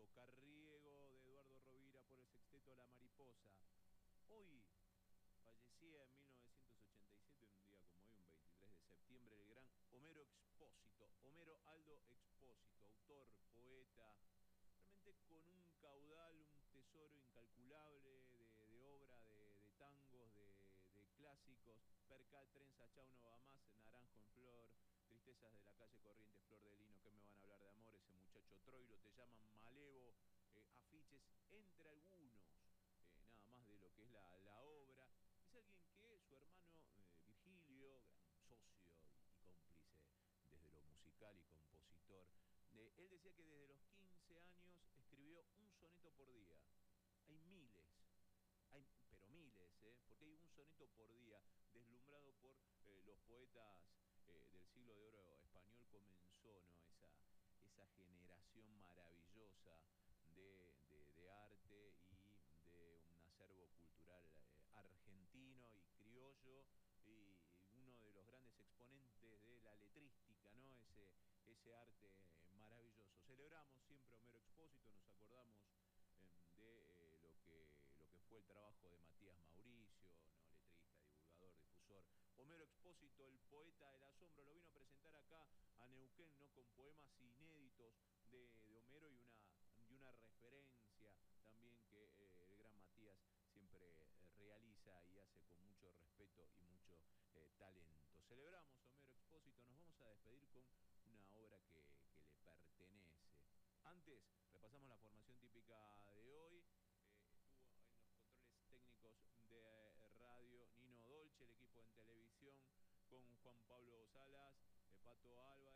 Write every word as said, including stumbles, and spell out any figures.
Tocarriego de Eduardo Rovira por el sexteto La Mariposa. Hoy fallecía en mil novecientos ochenta y siete, en un día como hoy, un veintitrés de septiembre, el gran Homero Expósito, Homero Aldo Expósito, autor, poeta, realmente con un caudal, un tesoro incalculable de, de obra, de, de tangos, de, de clásicos. Percal, Trenza, Chau no va más, Naranjo en flor, Tristezas de la calle Corrientes, Flor de Lino, que me van a hablar de amor, ese muchacho Troilo, te llaman Malevo, eh, afiches, entre algunos, eh, nada más de lo que es la, la obra. Es alguien que su hermano eh, Virgilio, gran socio y, y cómplice desde lo musical y compositor, eh, él decía que desde los quince años escribió un soneto por día. Hay miles, hay, pero miles, ¿eh? Porque hay un soneto por día, deslumbrado por eh, los poetas eh, del siglo de oro español. Comenzó, ¿no?, esa, esa generación maravillosa de, de, de arte y de un acervo cultural eh, argentino y criollo, y uno de los grandes exponentes de la letrística, ¿no? Ese, ese arte maravilloso. Celebramos siempre a Homero Expósito, nos acordamos eh, de eh, lo, que, lo que fue el trabajo de Matías Mauricio, ¿no?, letrista, divulgador, difusor. Homero Expósito, el poeta del asombro, lo vino a presentar acá a Neuquén, ¿no?, con poemas inéditos de, de Homero y una, y una referencia también que eh, el gran Matías siempre eh, realiza y hace con mucho respeto y mucho eh, talento. Celebramos a Homero Expósito, nos vamos a despedir con una obra que, que le pertenece. Antes, repasamos la formación típica de hoy. Eh, estuvo en los controles técnicos de radio Nino Dolce, el equipo en televisión con Juan Pablo Salas, eh, Pato Álvarez.